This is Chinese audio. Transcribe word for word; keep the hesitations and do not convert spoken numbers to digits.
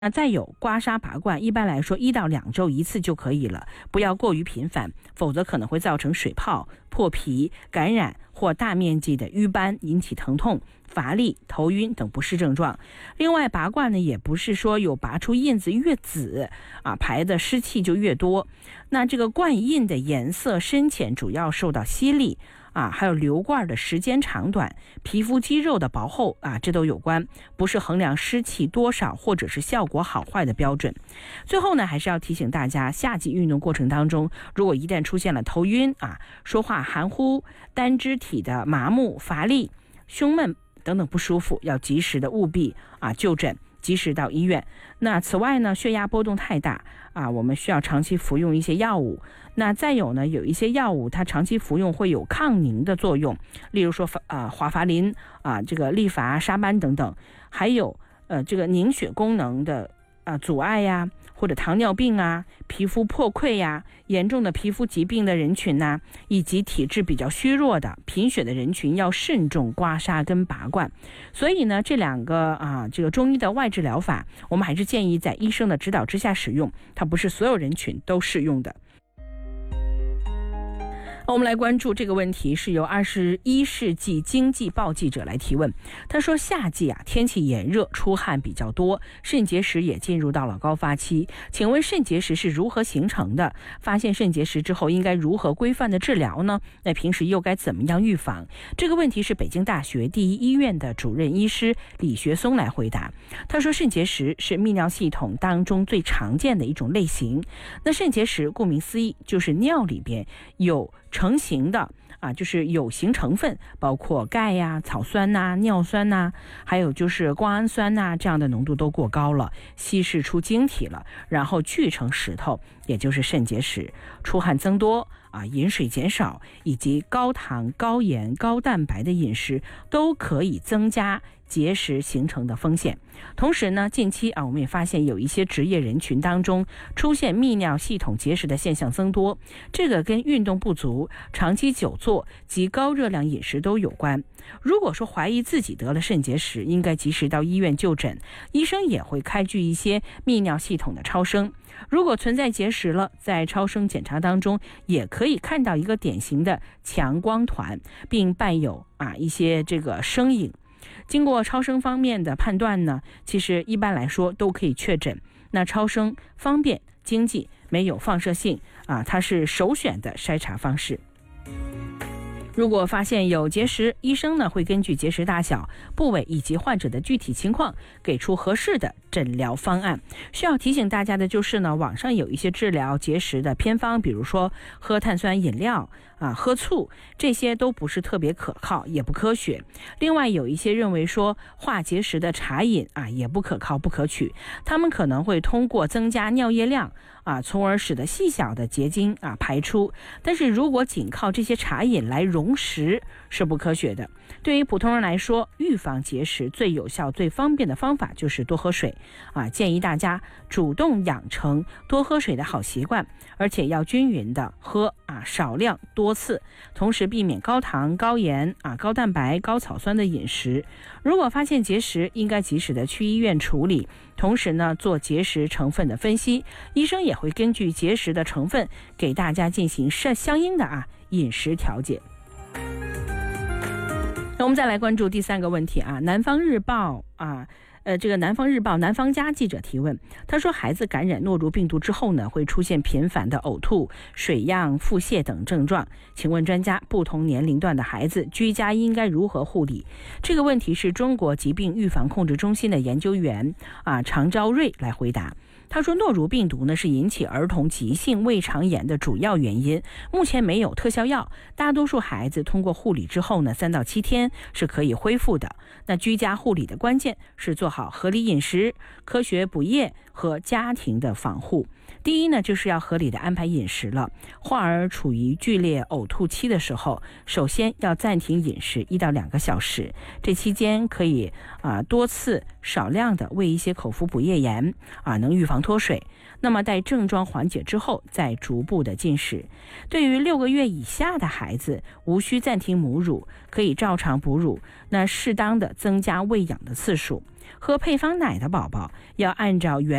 那再有刮痧拔罐，一般来说一到两周一次就可以了，不要过于频繁，否则可能会造成水泡、破皮、感染或大面积的瘀斑，引起疼痛、乏力、头晕等不适症状。另外，拔罐呢也不是说有拔出印子越紫啊排的湿气就越多，那这个罐印的颜色深浅主要受到吸力啊，还有流罐的时间长短、皮肤肌肉的薄厚啊，这都有关，不是衡量湿气多少或者是效果好坏的标准。最后呢，还是要提醒大家，夏季运动过程当中，如果一旦出现了头晕啊、说话含糊、单肢体的麻木、乏力、胸闷等等不舒服，要及时的务必啊就诊，及时到医院。那此外呢，血压波动太大啊，我们需要长期服用一些药物。那再有呢，有一些药物它长期服用会有抗凝的作用，例如说啊华法林啊这个利伐沙班等等，还有呃这个凝血功能的啊阻碍呀，或者糖尿病啊、皮肤破溃呀、严重的皮肤疾病的人群呐、啊，以及体质比较虚弱的贫血的人群，要慎重刮痧跟拔罐。所以呢，这两个啊这个中医的外治疗法，我们还是建议在医生的指导之下使用，它不是所有人群都适用的。我们来关注这个问题，是由二十一世纪经济报记者来提问。他说，夏季啊天气炎热，出汗比较多，肾结石也进入到了高发期，请问肾结石是如何形成的？发现肾结石之后应该如何规范的治疗呢？那平时又该怎么样预防？这个问题是北京大学第一医院的主任医师李学松来回答。他说，肾结石是泌尿系统当中最常见的一种类型。那肾结石顾名思义，就是尿里边有成型的啊，就是有形成分，包括钙呀、草酸呐、尿酸呐，还有就是胱氨酸呐，这样的浓度都过高了，稀释出晶体了，然后聚成石头，也就是肾结石。出汗增多啊，饮水减少，以及高糖、高盐、高蛋白的饮食，都可以增加结石形成的风险。同时呢，近期啊，我们也发现有一些职业人群当中出现泌尿系统结石的现象增多，这个跟运动不足、长期久坐及高热量饮食都有关。如果说怀疑自己得了肾结石，应该及时到医院就诊，医生也会开具一些泌尿系统的超声。如果存在结石了，在超声检查当中也可以看到一个典型的强光团，并伴有啊一些这个声影。经过超声方面的判断呢，其实一般来说都可以确诊。那超声方便、经济，没有放射性啊，它是首选的筛查方式。如果发现有结石，医生呢会根据结石大小、部位以及患者的具体情况，给出合适的诊疗方案。需要提醒大家的就是呢，网上有一些治疗结石的偏方，比如说喝碳酸饮料啊、喝醋，这些都不是特别可靠，也不科学。另外有一些认为说化结石的茶饮啊，也不可靠、不可取，他们可能会通过增加尿液量啊，从而使得细小的结晶啊排出。但是如果仅靠这些茶饮来溶石是不科学的。对于普通人来说，预防结石最有效、最方便的方法就是多喝水啊！建议大家主动养成多喝水的好习惯，而且要均匀的喝啊，少量多次，同时避免高糖、高盐啊、高蛋白、高草酸的饮食。如果发现结石，应该及时的去医院处理，同时呢做结石成分的分析，医生也会根据结石的成分给大家进行相应的啊饮食调节。那我们再来关注第三个问题啊，南方日报啊，呃，这个南方日报南方家记者提问，他说孩子感染诺如病毒之后呢，会出现频繁的呕吐、水样、腹泻等症状，请问专家，不同年龄段的孩子居家应该如何护理？这个问题是中国疾病预防控制中心的研究员啊常昭瑞来回答。他说，诺如病毒呢是引起儿童急性胃肠炎的主要原因，目前没有特效药，大多数孩子通过护理之后呢，三到七天是可以恢复的。那居家护理的关键是做好合理饮食、科学补液和家庭的防护。第一呢，就是要合理的安排饮食了。患儿处于剧烈呕吐期的时候，首先要暂停饮食一到两个小时，这期间可以啊、呃、多次少量的喂一些口服补液盐啊、呃，能预防脱水。那么待症状缓解之后，再逐步的进食。对于六个月以下的孩子，无需暂停母乳，可以照常哺乳，那适当的增加喂养的次数。 喝配方奶的宝宝要按照原